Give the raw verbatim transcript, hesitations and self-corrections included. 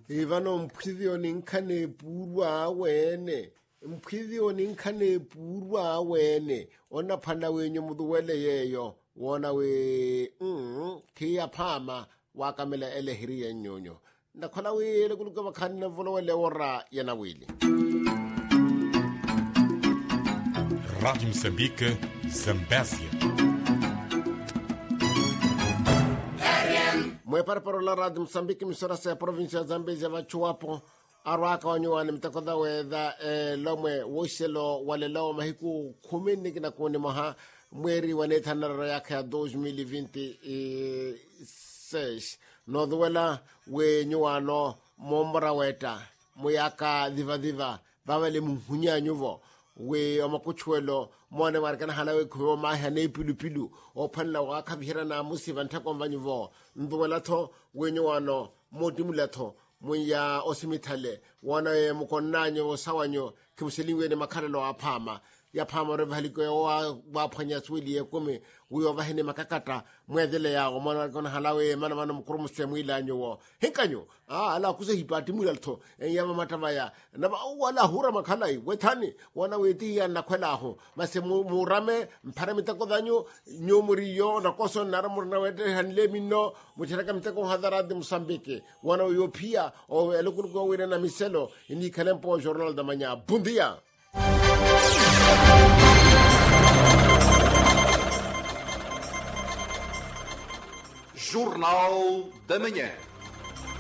Ivano mphidhio ninkane purwa wene. Mphidhio ninkane purwa wene. Ona panda wenyo muduwele yeyo. Wona we mm, kia pama wakamela ele hiriya nyonyo. Nakhola wele kuluka makhani na volo wele ora yana wele. Rádio Moçambique, Zambésia. Mwe paraparo la Rádio Moçambique, misora sa província Zambésia vachuapo. Arwaka wanyuwane mtakoda weda e, lomwe woshelo wale lao mahiku kumini kina kuni maha mweri wanetanara yake ya dois mil e vinte e seis. Nodhuela we nyuano mombra weta muyaka diva diva vavele mhunya nyuvo. We omakuchwelo mwane warikana halawe kuwa maha ne pilu pilu opanla waka vihira na musi vantako mvanyuvo. Ndhuela to we nyuano modimula to mwenye osimithale wana mkonanyo sawanyo kimsiliwe ne makarelo apama ya pama revaliko ya wa wapanya swili ya kumi uyo vahine makakata mwedele yao mwana kona halawe mana mana mkurumuse mwila anyo hinkanyo ah ala kuse hipati mwila to enyama matavaya na wala hura makalai wetani wana weti ya nakwela ho mase murame mpara mitako danyo nyomuriyo na koso naramurna wete hanle minno mutiraka mitako hadara de Mozambique wana uyo pia o elukuruko wina na miselo ini kalempo journal da manya bundia. Jornal da Manhã.